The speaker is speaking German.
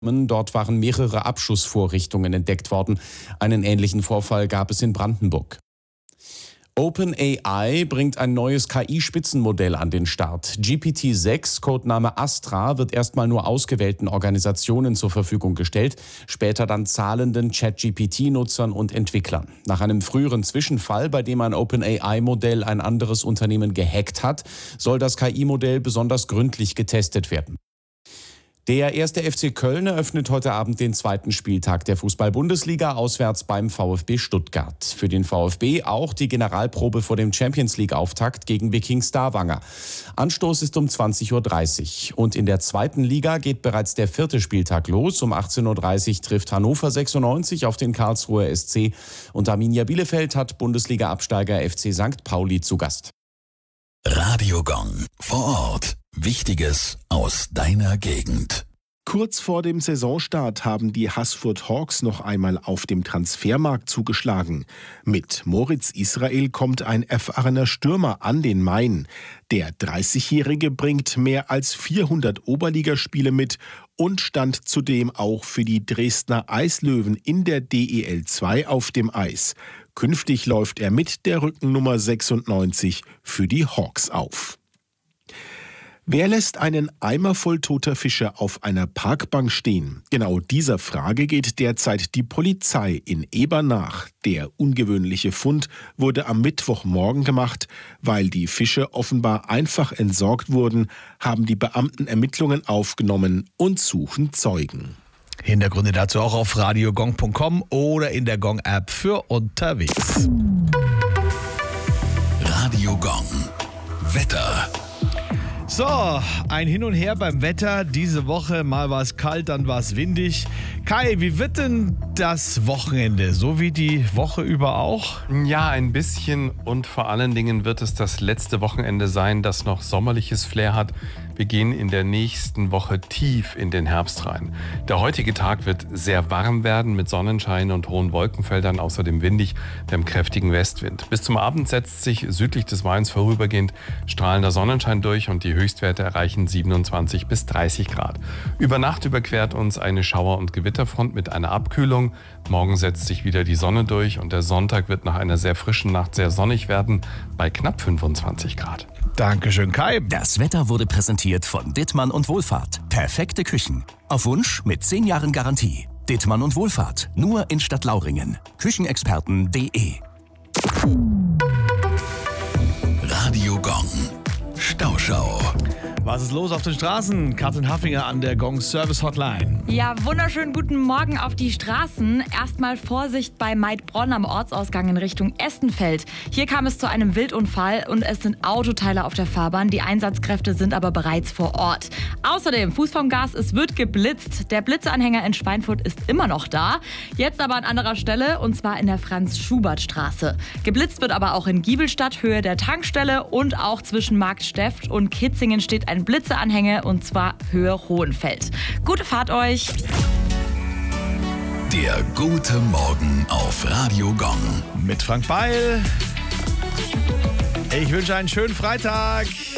Dort waren mehrere Abschussvorrichtungen entdeckt worden. Einen ähnlichen Vorfall gab es in Brandenburg. OpenAI bringt ein neues KI-Spitzenmodell an den Start. GPT-6, Codename Astra, wird erstmal nur ausgewählten Organisationen zur Verfügung gestellt, später dann zahlenden ChatGPT-Nutzern und Entwicklern. Nach einem früheren Zwischenfall, bei dem ein OpenAI-Modell ein anderes Unternehmen gehackt hat, soll das KI-Modell besonders gründlich getestet werden. Der 1. FC Köln eröffnet heute Abend den zweiten Spieltag der Fußball-Bundesliga auswärts beim VfB Stuttgart. Für den VfB auch die Generalprobe vor dem Champions-League-Auftakt gegen Viking Stavanger. Anstoß ist um 20.30 Uhr. Und in der zweiten Liga geht bereits der vierte Spieltag los. Um 18.30 Uhr trifft Hannover 96 auf den Karlsruher SC. Und Arminia Bielefeld hat Bundesliga-Absteiger FC St. Pauli zu Gast. Radio Gong. Vor Ort. Wichtiges aus deiner Gegend. Kurz vor dem Saisonstart haben die Haßfurt Hawks noch einmal auf dem Transfermarkt zugeschlagen. Mit Moritz Israel kommt ein erfahrener Stürmer an den Main. Der 30-Jährige bringt mehr als 400 Oberligaspiele mit und stand zudem auch für die Dresdner Eislöwen in der DEL 2 auf dem Eis. Künftig läuft er mit der Rückennummer 96 für die Hawks auf. Wer lässt einen Eimer voll toter Fische auf einer Parkbank stehen? Genau dieser Frage geht derzeit die Polizei in Eber nach. Der ungewöhnliche Fund wurde am Mittwochmorgen gemacht. Weil die Fische offenbar einfach entsorgt wurden, haben die Beamten Ermittlungen aufgenommen und suchen Zeugen. Hintergründe dazu auch auf radiogong.com oder in der Gong-App für unterwegs. Radio Gong. Wetter. So, ein Hin und Her beim Wetter. Diese Woche, mal war es kalt, dann war es windig. Kai, wie wird denn das Wochenende? So wie die Woche über auch? Ja, ein bisschen, und vor allen Dingen wird es das letzte Wochenende sein, das noch sommerliches Flair hat. Wir gehen in der nächsten Woche tief in den Herbst rein. Der heutige Tag wird sehr warm werden mit Sonnenschein und hohen Wolkenfeldern, außerdem windig, dem kräftigen Westwind. Bis zum Abend setzt sich südlich des Mains vorübergehend strahlender Sonnenschein durch und die Höchstwerte erreichen 27 bis 30 Grad. Über Nacht überquert uns eine Schauer- und Gewitterfront mit einer Abkühlung. Morgen setzt sich wieder die Sonne durch und der Sonntag wird nach einer sehr frischen Nacht sehr sonnig werden bei knapp 25 Grad. Dankeschön, Kai. Das Wetter wurde präsentiert von Dittmann und Wohlfahrt. Perfekte Küchen. Auf Wunsch mit 10 Jahren Garantie. Dittmann und Wohlfahrt. Nur in Stadtlauringen. Küchenexperten.de. Radio Gong. Stauschau. Was ist los auf den Straßen? Katrin Haffinger an der Gong Service Hotline. Ja, wunderschönen guten Morgen auf die Straßen. Erstmal Vorsicht bei Maidbronn am Ortsausgang in Richtung Estenfeld. Hier kam es zu einem Wildunfall und es sind Autoteile auf der Fahrbahn. Die Einsatzkräfte sind aber bereits vor Ort. Außerdem, Fuß vom Gas, es wird geblitzt. Der Blitzeanhänger in Schweinfurt ist immer noch da. Jetzt aber an anderer Stelle, und zwar in der Franz-Schubert-Straße. Geblitzt wird aber auch in Giebelstadt, Höhe der Tankstelle, und auch zwischen Marktsteft und Kitzingen steht ein Blitzeanhänger, und zwar Höhe Hohenfeld. Gute Fahrt euch! Der gute Morgen auf Radio Gong. Mit Frank Beil. Ich wünsche einen schönen Freitag.